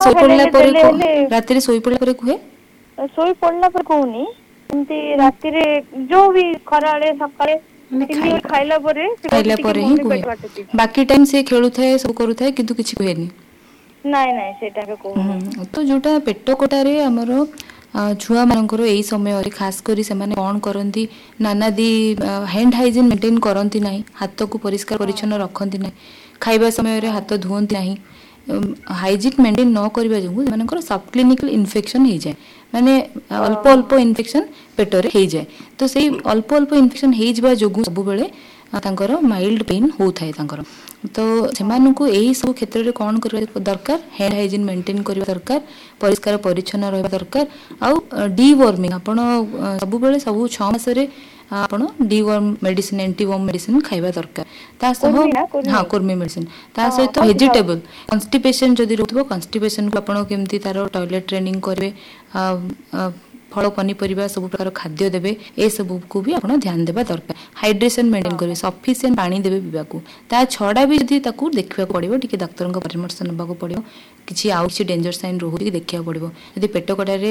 ଶୋଇ ପଡିଲା ପରେ ରାତିରେ ଶୋଇ ପଡିଲା ପରେ କୁହେ? ଶୋଇ ପଡିଲା ପରେ କହୁନି, ଏମିତି ରାତିରେ ଯୋଉ ବି ଖରାବେଳେ ସକାଳେ ଖାଇଲା ପରେ ସେ କହୁଛି ଟିକେ ହିଁ ମମି କୁହେ। ପେଟ କାଟୁଛି। ବାକି ଟାଇମ ସେ ଖେଳୁଥାଏ ସବୁ କରୁଥାଏ କିନ୍ତୁ କିଛି କୁହେନି। ନାଇଁ ନାଇଁ ସେଇଟା କହୁନି। ତ ଯୋଉଟା ପେଟ କଟାରେ ଆମର ଛୁଆ ମାନଙ୍କର ଏଇ ସମୟରେ ଖାସ କରି ସେମାନେ କଣ କରନ୍ତି, ନାନାଦି ହ୍ୟାଣ୍ଡ ହାଇଜିନ ମେଣ୍ଟେନ କରନ୍ତି ନାହିଁ, ହାତକୁ ପରିଷ୍କାର ପରିଚ୍ଛନ୍ନ ରଖନ୍ତି ନାହିଁ, ଖାଇବା ସମୟରେ ହାତ ଧୁଅନ୍ତି ନାହିଁ, ହାଇଜିନ ମେଣ୍ଟେନ ନ କରିବା ଯୋଗୁଁ ସେମାନଙ୍କର ସବ୍ କ୍ଲିନିକାଲ ଇନଫେକ୍ସନ ହେଇଯାଏ। ମାନେ ଅଳ୍ପ ଅଳ୍ପ ଇନଫେକ୍ସନ ପେଟରେ ହେଇଯାଏ। ତ ସେଇ ଅଳ୍ପ ଅଳ୍ପ ଇନଫେକ୍ସନ ହେଇଯିବା ଯୋଗୁଁ ସବୁବେଳେ ତାଙ୍କର ମାଇଲ୍ଡ ପେନ୍ ହଉଥାଏ ତାଙ୍କର। ତ ସେମାନଙ୍କୁ ଏଇ ସବୁ କ୍ଷେତ୍ରରେ କଣ କରିବା ଦରକାର, ହ୍ୟାଣ୍ଡ ହାଇଜିନ ମେଣ୍ଟେନ କରିବା ଦରକାର, ପରିଷ୍କାର ପରିଚ୍ଛନ୍ନ ରହିବା ଦରକାର। ଆଉ ଡିୱାର୍ମିଂ ଆପଣ ସବୁବେଳେ ସବୁ 6 ମାସରେ ଆପଣ ଡିୱାର୍ମ ମେଡିସିନ, ଆଣ୍ଟିୱାର୍ମ ମେଡିସିନ ଖାଇବା ଦରକାର। ତା ସହ କୁର୍ମି ମେଡିସିନ, ତା ସହିତ ଭେଜିଟେବଲ କନଷ୍ଟିପେସନ ଯଦି ରହୁଥିବ, କନଷ୍ଟିପେସନକୁ ଆପଣ କେମିତି ତାର ଟଏଲେଟ ଟ୍ରେନିଂ କରିବେ, ଫଳ ପନିପରିବା ସବୁ ପ୍ରକାର ଖାଦ୍ୟ ଦେବେ, ଏସବୁକୁ ବି ଆପଣ ଧ୍ୟାନ ଦେବା ଦରକାର। ହାଇଡ୍ରେସନ ମେଣ୍ଟେନ କରିବେ, ସଫିସିଏଣ୍ଟ ପାଣି ଦେବେ ପିଇବାକୁ। ତା ଛଡା ବି ଯଦି ତାକୁ ଦେଖିବାକୁ ପଡିବ, ଟିକେ ଡାକ୍ତରଙ୍କ ପରାମର୍ଶ ନେବାକୁ ପଡିବ, କିଛି ଆଉ କିଛି ଡେଞ୍ଜର ସାଇନ୍ ରହୁଛି ଦେଖିବାକୁ ପଡିବ। ଯଦି ପେଟ କଟାରେ